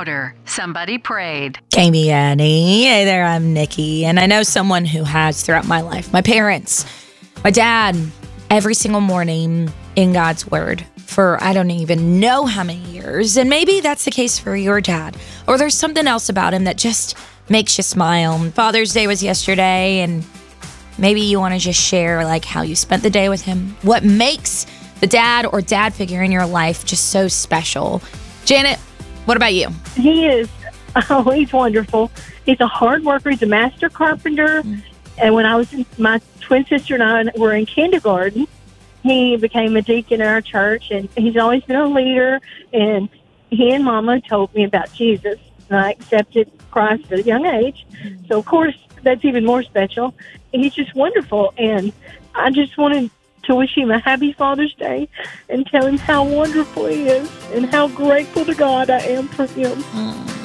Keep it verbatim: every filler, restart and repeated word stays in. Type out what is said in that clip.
louder. Somebody prayed. Amy Annie. Hey there, I'm Nikki. And I know someone who has throughout my life. My parents, my dad, every single morning in God's Word for I don't even know how many years. And maybe that's the case for your dad. Or there's something else about him that just makes you smile. Father's Day was yesterday, and maybe you want to just share like how you spent the day with him. What makes the dad or dad figure in your life just so special? Janet, what about you? He is, oh, he's wonderful. He's a hard worker. He's a master carpenter. Mm. And when I was, in, my twin sister and I were in kindergarten, he became a deacon in our church, and he's always been a leader. And he and Mama told me about Jesus, and I accepted Christ at a young age. Mm. So, of course, that's even more special. And he's just wonderful. And I just wanted to wish him a happy Father's Day and tell him how wonderful he is and how grateful to God I am for him. Mm.